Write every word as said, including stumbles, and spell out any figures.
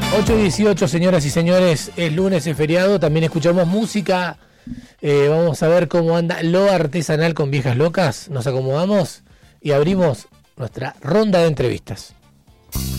ocho y dieciocho, señoras y señores, es lunes, es feriado, también escuchamos música. Eh, vamos a ver cómo anda lo artesanal con Viejas Locas. Nos acomodamos y abrimos nuestra ronda de entrevistas.